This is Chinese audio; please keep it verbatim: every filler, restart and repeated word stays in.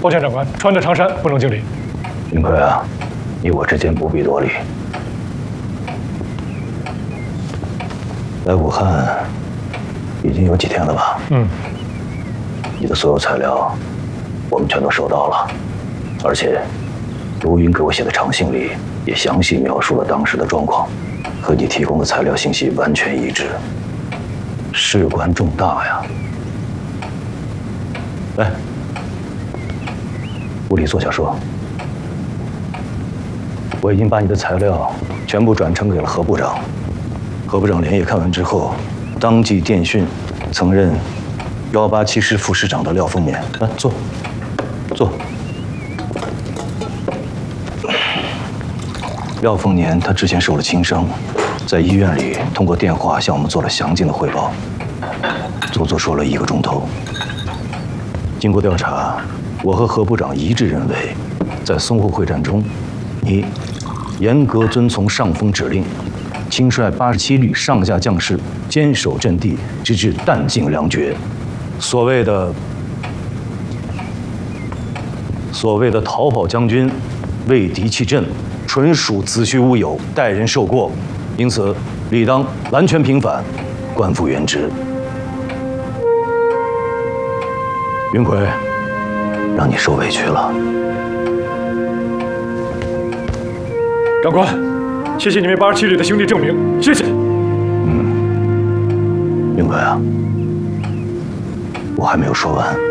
抱歉，长官，穿着长衫不能敬礼。 云奎啊，你我之间不必多礼。来武汉已经有几天了吧？ 嗯。 你的所有材料，我们全都收到了，而且卢云给我写的长信里也详细描述了当时的状况，和你提供的材料信息完全一致，事关重大呀！来，屋里坐下说。我已经把你的材料全部转呈给了何部长，何部长连夜看完之后，当即电讯曾任幺八七师副师长的廖丰年，来坐，坐。廖丰年他之前受了轻伤，在医院里通过电话向我们做了详尽的汇报，足足说了一个钟头。经过调查，我和何部长一致认为，在淞沪会战中，你严格遵从上峰指令，亲率八十七旅上下将士坚守阵地，直至弹尽粮绝。所谓的所谓的逃跑将军，为敌弃阵，纯属子虚乌有，待人受过，因此理当完全平反，官复原职。云奎，让你受委屈了。 长官，谢谢你为八十七旅的兄弟证明，谢谢。 嗯，云奎啊，我还没有说完。